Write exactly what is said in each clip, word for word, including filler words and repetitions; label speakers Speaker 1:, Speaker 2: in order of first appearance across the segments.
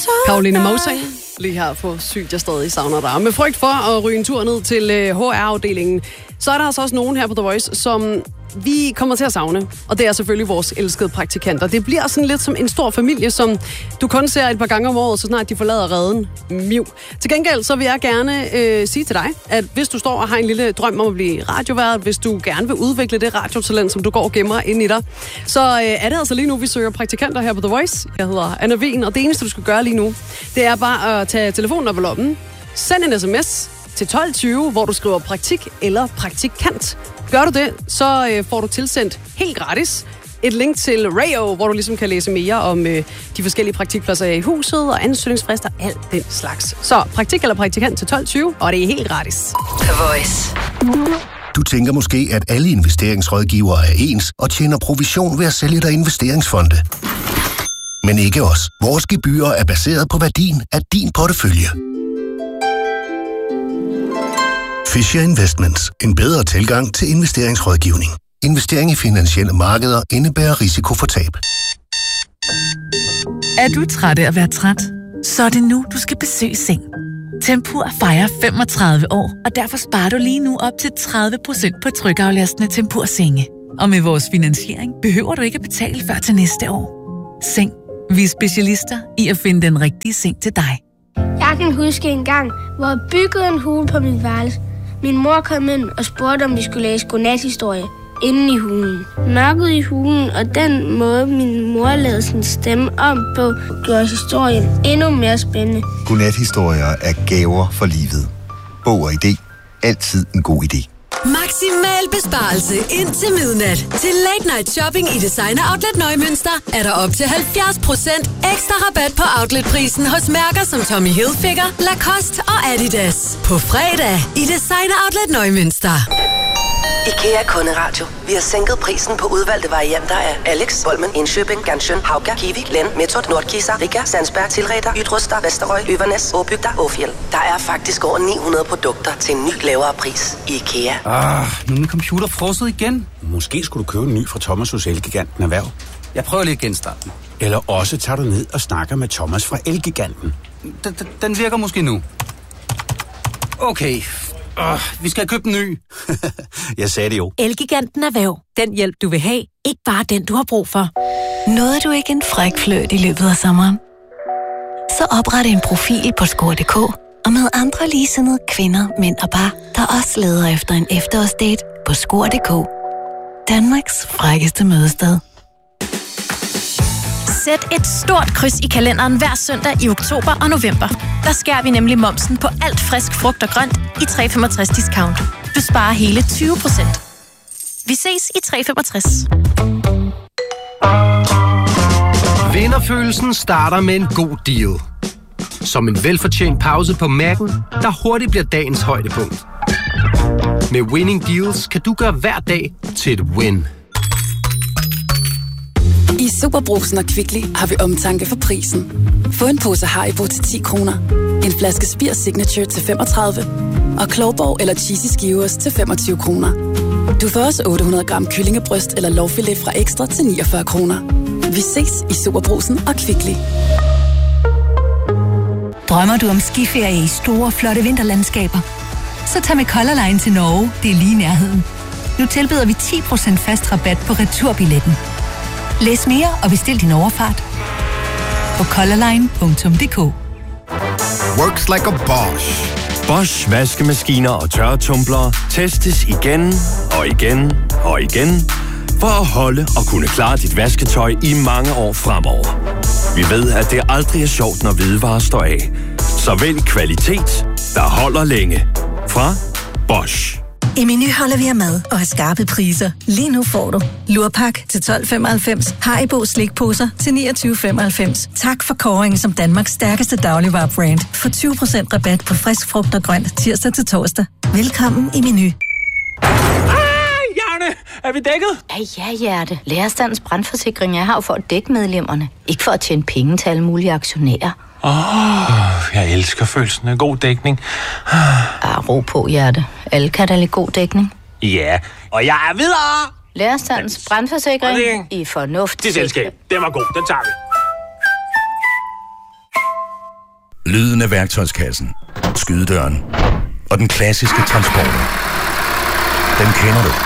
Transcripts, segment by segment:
Speaker 1: Caroline Mosing, lige her på Sygt, jeg stadig savner dig. Med frygt for at ryge en tur ned til H R-afdelingen, så er der altså også nogen her på The Voice, som vi kommer til at savne. Og det er selvfølgelig vores elskede praktikanter. Det bliver sådan lidt som en stor familie, som du kun ser et par gange om året, så snart de forlader reden. Miv. Til gengæld så vil jeg gerne øh, sige til dig, at hvis du står og har en lille drøm om at blive radiovært, hvis du gerne vil udvikle det radiotalent, som du går og gemmer ind i dig, så øh, er det altså lige nu, vi søger praktikanter her på The Voice. Jeg hedder Anna Wien, og det eneste, du skal gøre lige nu, det er bare at tage telefonen op i lommen, send en sms til tolv tyve, hvor du skriver praktik eller praktikant. Gør du det, så øh, får du tilsendt helt gratis et link til Rayo, hvor du ligesom kan læse mere om øh, de forskellige praktikpladser i huset og ansøgningsfrister, alt den slags. Så praktik eller praktikant til tolv tyve, og det er helt gratis.
Speaker 2: The Voice.
Speaker 3: Du tænker måske, at alle investeringsrådgivere er ens og tjener provision ved at sælge dig investeringsfonde. Men ikke os. Vores gebyrer er baseret på værdien af din portefølje. Fisher Investments. En bedre tilgang til investeringsrådgivning. Investering i finansielle markeder indebærer risiko for tab.
Speaker 4: Er du træt af at være træt? Så er det nu, du skal besøge Seng. Tempur fejrer femogtredive år, og derfor sparer du lige nu op til tredive procent på trykaflastende Tempur-senge. Og med vores finansiering behøver du ikke at betale før til næste år. Seng. Vi er specialister i at finde den rigtige seng til dig.
Speaker 5: Jeg kan huske en gang, hvor jeg byggede en hule på mit værelse. Min mor kom ind og spurgte, om vi skulle læse godnathistorie inde i hulen. Mørket i hulen, og den måde, min mor lavede sin stemme om på, gjorde historien endnu mere spændende.
Speaker 6: Godnathistorier er gaver for livet. Bog og idé. Altid en god idé.
Speaker 2: Maksimal besparelse indtil midnat. Til Late Night Shopping i Designer Outlet Neumünster er der op til halvfjerds procent ekstra rabat på outletprisen hos mærker som Tommy Hilfiger, Lacoste og Adidas. På fredag i Designer Outlet Neumünster.
Speaker 7: IKEA Kunderadio. Vi har sænket prisen på udvalgte varianter af Alex, Bolmen, Indkøbing, Ganshøn, Hauga, Kiwi, Len, Metod, Nordkisa, Riga, Sandsberg, Tilreder, Ydruster, Vesterøj, Øvernes, Åbygda, Åfjell. Der er faktisk over ni hundrede produkter til en ny lavere pris i IKEA.
Speaker 8: Ah, nu er min computer frosset igen. Måske skulle du købe en ny fra Thomas hos Elgiganten Erhverv. Jeg prøver lige at genstarte den. Eller også tager du ned og snakker med Thomas fra Elgiganten. Den, den virker måske nu. Okay. Uh, vi skal købe en ny. Jeg sagde det jo.
Speaker 9: Elgiganten Erhverv. Den hjælp, du vil have. Ikke bare den, du har brug for.
Speaker 10: Nåede du ikke en fræk fløjt i løbet af sommeren? Så opret en profil på score punktum d k og med andre ligesindede kvinder, mænd og par, der også leder efter en efterårsdate på score punktum d k. Danmarks frækkeste mødested.
Speaker 11: Sæt et stort kryds i kalenderen hver søndag i oktober og november. Der skærer vi nemlig momsen på alt frisk frugt og grønt i tre femogtres discount. Du sparer hele tyve procent. Vi ses i tre femogtres.
Speaker 12: Vinderfølelsen starter med en god deal. Som en velfortjent pause på Mac'en, der hurtigt bliver dagens højdepunkt. Med Winning Deals kan du gøre hver dag til et win.
Speaker 13: I Superbrugsen og Kvickly har vi omtanke for prisen. Få en pose Haribo til ti kroner, en flaske Spir Signature til femogtredive og Klovborg eller Cheesy Skivers til femogtyve kroner. Du får også otte hundrede gram kyllingebryst eller lårfilet fra Ekstra til niogfyrre kroner. Vi ses i Superbrugsen og Kvickly.
Speaker 14: Drømmer du om skiferie i store, flotte vinterlandskaber? Så tag med Color Line til Norge, det er lige i nærheden. Nu tilbyder vi ti procent fast rabat på returbilletten. Læs mere og bestil din overfart på colorline punktum d k.
Speaker 15: Works like a Bosch. Bosch vaskemaskiner og tørretumblere testes igen og igen og igen for at holde og kunne klare dit vasketøj i mange år fremover. Vi ved, at det aldrig er sjovt, når hvidevarer står af. Så vælg kvalitet, der holder længe. Fra Bosch.
Speaker 14: I Meny holder vi af mad og har skarpe priser. Lige nu får du lurpak til tolv femoghalvfems, Haribo slikposer til niogtyve femoghalvfems. Tak for kåringen som Danmarks stærkeste dagligvarebrand. For tyve procent rabat på frisk frugt og grønt tirsdag til torsdag. Velkommen i Meny.
Speaker 16: Janne, er vi dækket?
Speaker 17: Ja, ja, Hjerte. Lærerstandens brandforsikring er her jo for at dække medlemmerne. Ikke for at tjene penge til alle mulige aktionærer.
Speaker 16: Åh, oh, jeg elsker følelsen af god dækning.
Speaker 17: Ah, ro på, Hjerte. Alle kan da lide god dækning.
Speaker 16: Ja, og jeg er videre!
Speaker 17: Lærerstandens brandforsikring i fornuft.
Speaker 16: Det selskab, den var god, den tager vi.
Speaker 3: lyden af værktøjskassen, skydedøren og den klassiske transporter. Den kender du.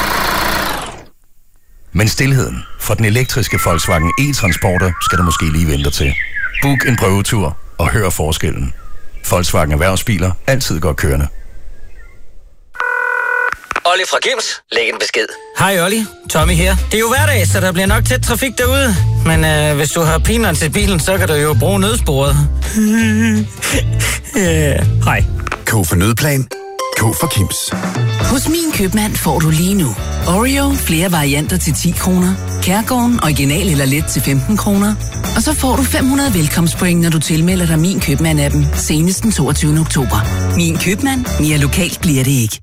Speaker 3: Men stilheden fra den elektriske Volkswagen e-Transporter skal du måske lige vente til. Book en prøvetur og hør forskellen. Volkswagen Erhvervsbiler, altid godt kørende.
Speaker 18: Olli fra Kims, læg en besked. Hej Olli, Tommy her. Det er jo hverdag, så der bliver nok tæt trafik derude. Men øh, hvis du har pineren til bilen, så kan du jo bruge nødsporet.
Speaker 19: yeah. Hej. K for nødplan. K for Kims.
Speaker 20: Hos Min Købmand får du lige nu Oreo, flere varianter til ti kroner. Kærgården, original eller let til femten kroner. Og så får du fem hundrede velkomstpoint, når du tilmelder dig Min Købmand-appen senest den toogtyvende oktober. Min Købmand, mere lokalt bliver det ikke.